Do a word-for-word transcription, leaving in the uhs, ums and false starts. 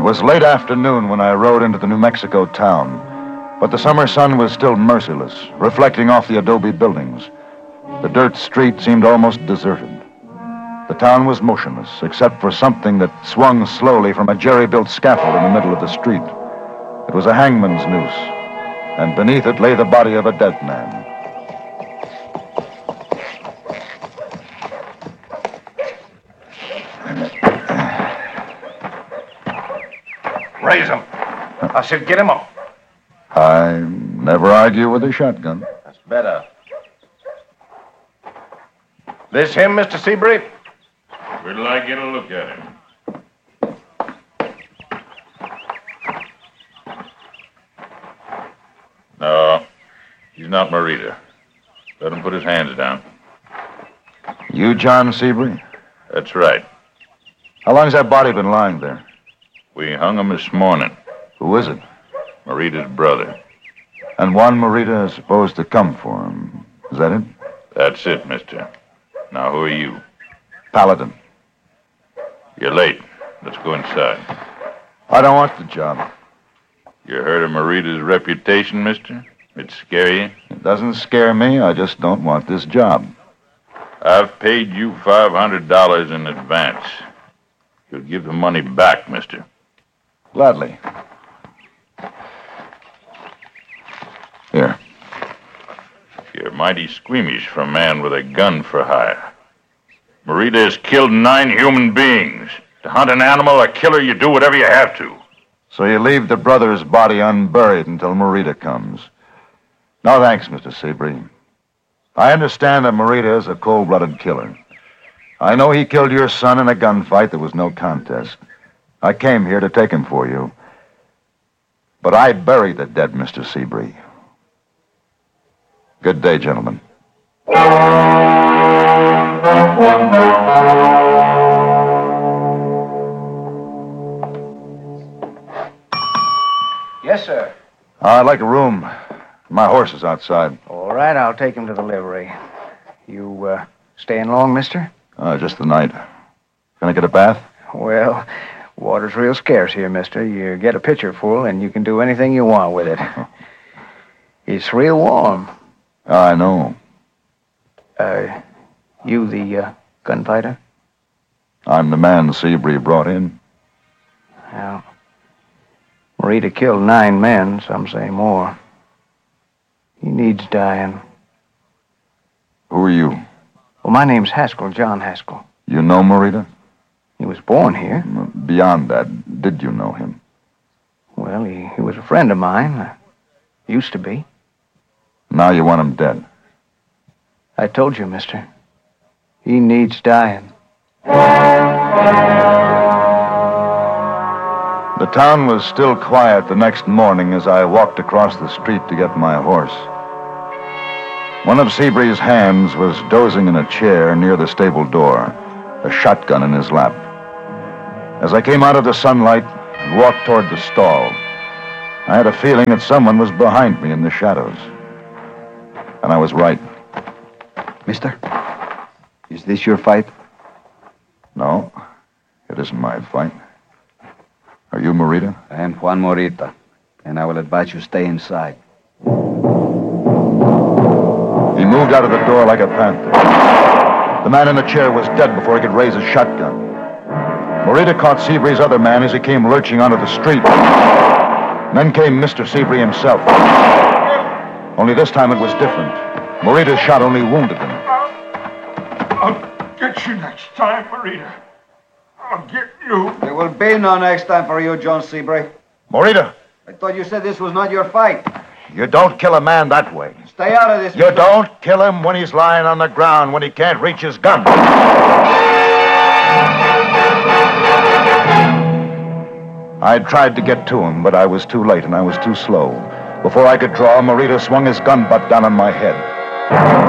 was late afternoon when I rode into the New Mexico town, but the summer sun was still merciless, reflecting off the adobe buildings. The dirt street seemed almost deserted. The town was motionless, except for something that swung slowly from a jerry-built scaffold in the middle of the street. It was a hangman's noose, and beneath it lay the body of a dead man. Raise him. I said get him up. I never argue with a shotgun. That's better. This him, Mister Seabury? Where till I get a look at him? No, he's not Morita. Let him put his hands down. You John Seabury? That's right. How long has that body been lying there? We hung him this morning. Who is it? Morita's brother. And Juan Morita is supposed to come for him. Is that it? That's it, mister. Now, who are you? Paladin. You're late. Let's go inside. I don't want the job. You heard of Morita's reputation, mister? It scare you? It doesn't scare me. I just don't want this job. I've paid you five hundred dollars in advance. You'll give the money back, mister. Gladly. Here. You're mighty squeamish for a man with a gun for hire. Morita has killed nine human beings. To hunt an animal or kill her, you do whatever you have to. So you leave the brother's body unburied until Morita comes. No thanks, Mister Seabury. I understand that Morita is a cold-blooded killer. I know he killed your son in a gunfight that was no contest. I came here to take him for you. But I buried the dead, Mister Seabury. Good day, gentlemen. Yes, sir. I'd like a room. My horse is outside. All right, I'll take him to the livery. You, uh, staying long, mister? Uh, just the night. Can I get a bath? Well, water's real scarce here, mister. You get a pitcher full, and you can do anything you want with it. It's real warm. I know. Uh, you the, uh, gunfighter? I'm the man Seabury brought in. Well, Morita killed nine men, some say more. He needs dying. Who are you? Well, my name's Haskell, John Haskell. You know Morita? He was born here. Beyond that, did you know him? Well, he, he was a friend of mine. Uh, used to be. Now you want him dead. I told you, mister. He needs dying. The town was still quiet the next morning as I walked across the street to get my horse. One of Seabury's hands was dozing in a chair near the stable door, a shotgun in his lap. As I came out of the sunlight and walked toward the stall, I had a feeling that someone was behind me in the shadows. And I was right. Mister, is this your fight? No, it isn't my fight. Are you Morita? I am Juan Morita, and I will advise you stay inside. He moved out of the door like a panther. The man in the chair was dead before he could raise his shotgun. Morita caught Seabury's other man as he came lurching onto the street. Then came Mister Seabury himself. Only this time it was different. Morita's shot only wounded him. I'll get you next time, Morita. I'll get you. There will be no next time for you, John Seabury. Morita! I thought you said this was not your fight. You don't kill a man that way. Stay out of this. You don't kill him when he's lying on the ground, when he can't reach his gun. I tried to get to him, but I was too late and I was too slow. Before I could draw, Morita swung his gun butt down on my head.